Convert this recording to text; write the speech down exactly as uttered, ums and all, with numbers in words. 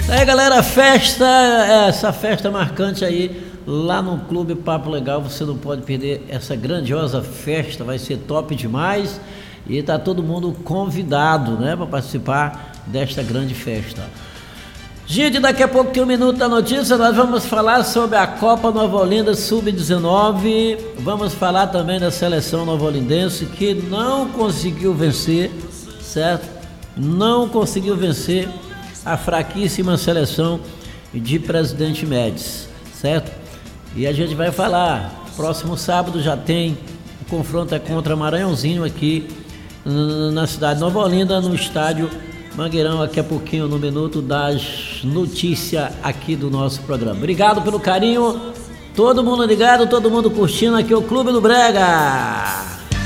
Aí galera, festa, essa festa marcante aí lá no Clube Papo Legal, você não pode perder essa grandiosa festa, vai ser top demais e tá todo mundo convidado, né, para participar desta grande festa. Gente, daqui a pouco tem um minuto da notícia, nós vamos falar sobre a Copa Nova Olinda sub dezenove, vamos falar também da seleção nova-olindense que não conseguiu vencer, certo? Não conseguiu vencer a fraquíssima seleção de Presidente Médici, certo? E a gente vai falar, próximo sábado já tem o confronto é contra Maranhãozinho aqui na cidade de Nova Olinda, no estádio Mangueirão, daqui a pouquinho no minuto das notícias aqui do nosso programa. Obrigado pelo carinho, todo mundo ligado, todo mundo curtindo aqui o Clube do Brega.